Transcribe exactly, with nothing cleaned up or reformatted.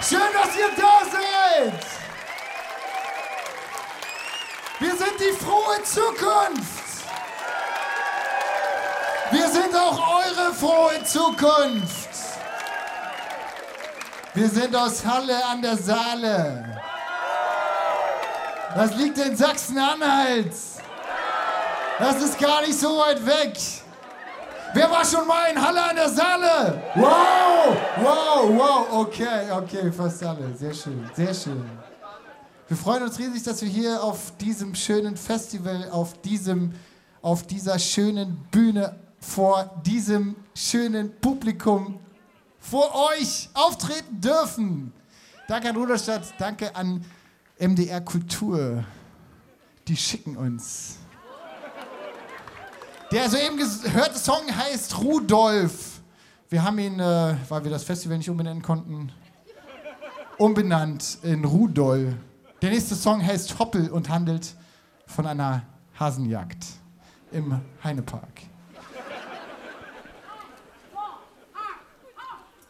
Schön, dass ihr da seid. Wir sind die frohe Zukunft. Wir sind auch eure frohe Zukunft. Wir sind aus Halle an der Saale. Das liegt in Sachsen-Anhalt. Das ist gar nicht so weit weg. Wer war schon mal in Halle an der Saale? Wow, wow, wow. Okay, okay, fast alle. Sehr schön, sehr schön. Wir freuen uns riesig, dass wir hier auf diesem schönen Festival, auf diesem, auf dieser schönen Bühne, vor diesem schönen Publikum, vor euch auftreten dürfen. Danke an Rudolstadt, danke an M D R Kultur. Die schicken uns. Der soeben gehörte Song heißt Rudolf. Wir haben ihn, äh, weil wir das Festival nicht umbenennen konnten, umbenannt in Rudol. Der nächste Song heißt Hoppel und handelt von einer Hasenjagd im Heinepark.